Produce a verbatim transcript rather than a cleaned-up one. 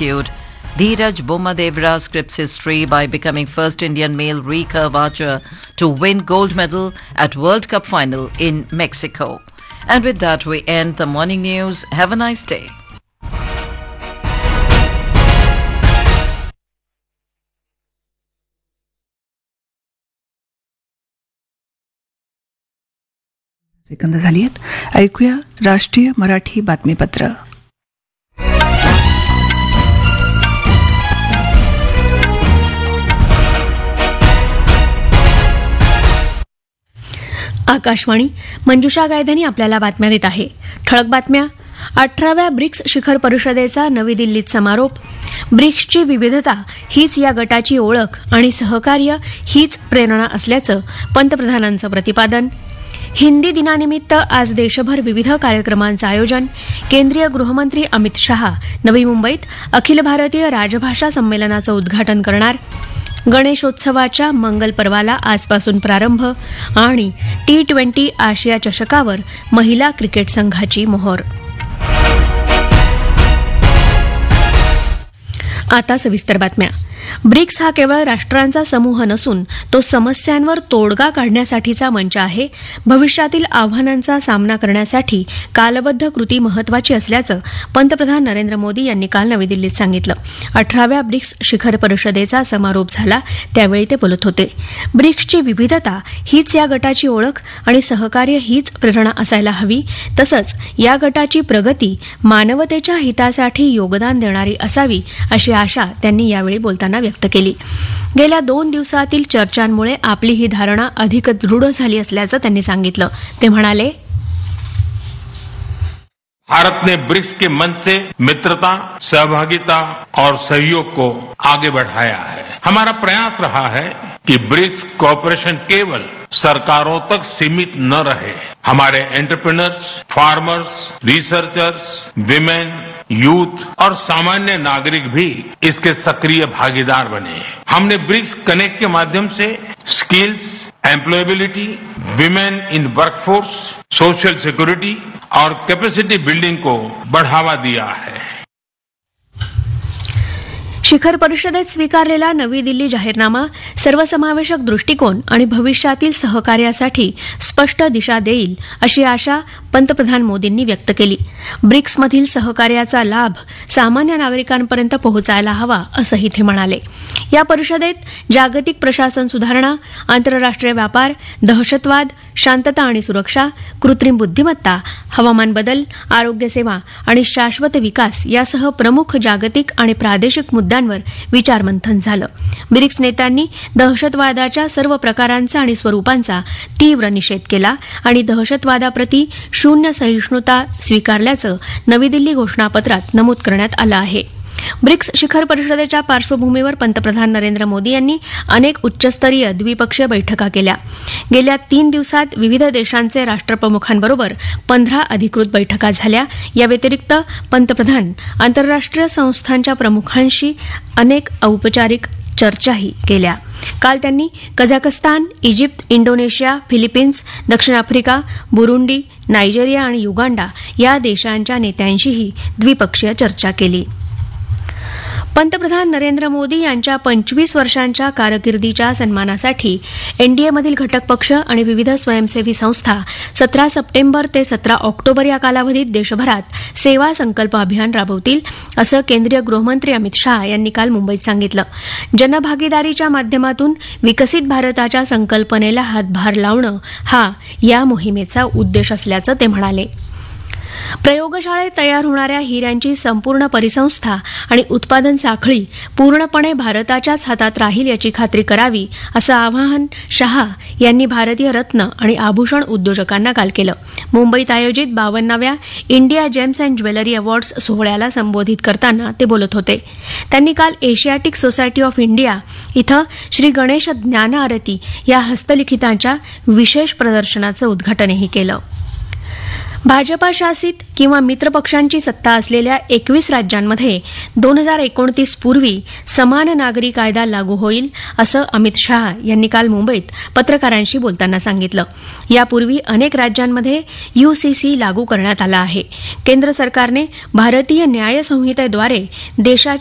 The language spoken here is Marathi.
rescued. Dheeraj Bommadevra scripts history by becoming first Indian male recurve archer to win gold medal at World Cup final in Mexico. And with that, we end the morning news. Have a nice day. Second झालीत. ऐकूया राष्ट्रीय मराठी बातमीपत्र. आकाशवाणी. मंजुषा गायधनी आपल्याला बातम्या देत आहे. ठळक बातम्या. अठराव्या ब्रिक्स शिखर परिषदेचा नवी दिल्लीत समारोप. ब्रिक्सची विविधता हीच या गटाची ओळख आणि सहकार्य हीच प्रेरणा असल्याचं पंतप्रधानांचं प्रतिपादन. हिंदी दिनानिमित्त आज देशभर विविध कार्यक्रमांचं आयोजन. केंद्रीय गृहमंत्री अमित शहा नवी मुंबईत अखिल भारतीय राजभाषा संमेलनाचं उद्घाटन करणार. गणेशोत्सवाच्या मंगल पर्वाला आजपासून प्रारंभ. आणि टी ट्वेंटी आशिया चषकावर महिला क्रिकेट संघाची मोहर. आता सविस्तर बातम्या. ब्रिक्स हा केवळ राष्ट्रांचा समूह नसून तो समस्यांवर तोडगा काढण्यासाठीचा मंच आहे. भविष्यातील आव्हानांचा सामना करण्यासाठी कालबद्ध कृती महत्वाची असल्याचं पंतप्रधान नरेंद्र मोदी यांनी काल नवी दिल्लीत सांगितलं. अठराव्या ब्रिक्स शिखर परिषदेचा समारोप झाला त्यावेळी ते बोलत होते. ब्रिक्सची विविधता हीच या गटाची ओळख आणि सहकार्य हीच प्रेरणा असायला हवी. तसंच या गटाची प्रगती मानवतेच्या हितासाठी योगदान देणारी असावी अशी आशा त्यांनी यावेळी बोलताना व्यक्त केली. गेल्या दोन दिवसातील चर्चांमुळे आपली ही धारणा अधिक दृढ झाली असल्याचं त्यांनी सांगितलं. ते म्हणाले, भारत ने ब्रिक्स के मंच से मित्रता, सहभागिता और सहयोग को आगे बढ़ाया है. हमारा प्रयास रहा है कि ब्रिक्स कोऑपरेशन केवल सरकारों तक सीमित न रहे. हमारे entrepreneurs, farmers, researchers, women, youth और सामान्य नागरिक भी इसके सक्रिय भागीदार बने. हमने ब्रिक्स कनेक्ट के माध्यम से skills, employability, women in workforce, social security और कैपेसिटी बिल्डिंग को बढ़ावा दिया है. शिखर परिषदेत स्वीकारलेला नवी दिल्ली जाहीरनामा सर्वसमावेशक दृष्टिकोन आणि भविष्यातील सहकार्यासाठी स्पष्ट दिशा देईल अशी आशा पंतप्रधान मोदींनी व्यक्त केली. ब्रिक्समधील सहकार्याचा लाभ सामान्य नागरिकांपर्यंत पोहोचायला हवा असंही ते म्हणाले. या परिषदेत जागतिक प्रशासन सुधारणा, आंतरराष्ट्रीय व्यापार, दहशतवाद, शांतता आणि सुरक्षा, कृत्रिम बुद्धिमत्ता, हवामान बदल, आरोग्य सेवा आणि शाश्वत विकास यासह प्रमुख जागतिक आणि प्रादेशिक मुद्द्यांवर विचारमंथन झालं. ब्रिक्स नेत्यांनी दहशतवादाच्या सर्व प्रकारांचा आणि स्वरूपांचा तीव्र निषेध केला आणि दहशतवादाप्रती शून्य सहिष्णुता स्वीकारल्याचं नवी दिल्ली घोषणापत्रात नमूद करण्यात आलं आहे. ब्रिक्स शिखर परिषदेच्या पार्श्वभूमीवर पंतप्रधान नरेंद्र मोदी यांनी अनेक उच्चस्तरीय द्विपक्षीय बैठका केल्या. गेल्या तीन दिवसात विविध देशांचे राष्ट्रप्रमुखांबरोबर पंधरा अधिकृत बैठका झाल्या. या व्यतिरिक्त पंतप्रधान आंतरराष्ट्रीय संस्थांच्या प्रमुखांशी अनेक औपचारिक चर्चाही केल्या. काल त्यांनी कझाकस्तान, इजिप्त, इंडोनेशिया, फिलिपिन्स, दक्षिण आफ्रिका, बुरुंडी, नायजेरिया आणि युगांडा या देशांच्या नेत्यांशीही द्विपक्षीय चर्चा केली. पंतप्रधान नरेंद्र मोदी यांच्या पंचवीस वर्षांच्या कारकिर्दीच्या सन्मानासाठी एनडीएमधील घटक पक्ष आणि विविध स्वयंसेवी संस्था सतरा सप्टेंबर ते सतरा ऑक्टोबर या कालावधीत देशभरात सेवा संकल्प अभियान राबवतील असं केंद्रीय गृहमंत्री अमित शहा यांनी काल मुंबईत सांगितलं. जनभागीदारीच्या माध्यमातून विकसित भारताच्या संकल्पनेला हातभार लावणं हा या मोहिमेचा उद्देश असल्याचं ते म्हणाले. प्रयोगशाळेत तयार होणाऱ्या हिऱ्यांची संपूर्ण परिसंस्था आणि उत्पादन साखळी पूर्णपणे भारताच्याच हातात राहील याची खात्री करावी असं आवाहन शहा यांनी भारतीय रत्न आणि आभूषण उद्योजकांना काल केलं. मुंबईत आयोजित बावन्नाव्या India gems and jewellery awards सोहळ्याला संबोधित करताना ते बोलत होते. त्यांनी काल एशियाटिक सोसायटी ऑफ इंडिया इथं श्री गणेश ज्ञान आरती या हस्तलिखितांच्या विशेष प्रदर्शनाचं उद्घाटनही केलं. भाजपा शासित किंवा मित्रपक्षांची सत्ता असलेल्या एकवीस राज्यांमध्ये दोन हजार एकोणतीस पूर्वी समान नागरी कायदा लागू होईल असं अमित शहा यांनी काल मुंबईत पत्रकारांशी बोलताना सांगितलं. यापूर्वी अनेक राज्यांमध्ये यूसीसी लागू करण्यात आला आहे. केंद्र सरकारने भारतीय न्याय संहितेद्वारे देशाच्या